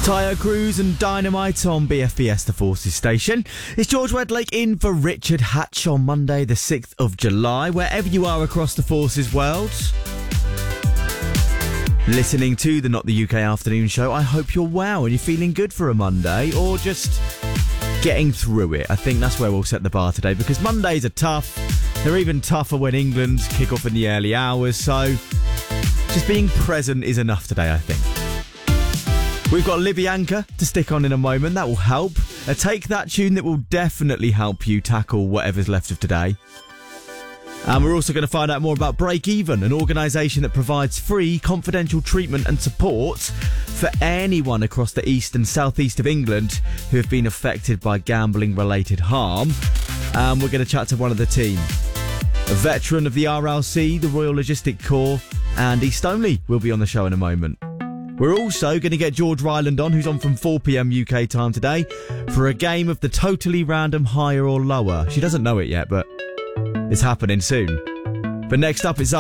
Tyre Cruise and Dynamite on BFBS The Forces station. It's George Wedlake in for Richard Hatch on Monday the 6th of July, wherever you are across the Forces world. Listening to the Not the UK Afternoon Show, I hope you're well and you're feeling good for a Monday, or just getting through it. I think that's where we'll set the bar today, because Mondays are tough. They're even tougher when England kick off in the early hours, so just being present is enough today, I think. We've got Livianka to stick on in a moment. That will help. Take that tune that will definitely help you tackle whatever's left of today. And we're also going to find out more about Break Even, an organisation that provides free, confidential treatment and support for anyone across the east and southeast of England who have been affected by gambling-related harm. And we're going to chat to one of the team. A veteran of the RLC, the Royal Logistic Corps, Andy Stoneley will be on the show in a moment. We're also going to get George Ryland on, who's on from 4pm UK time today, for a game of the totally random higher or lower. She doesn't know it yet, but it's happening soon. But next up, it's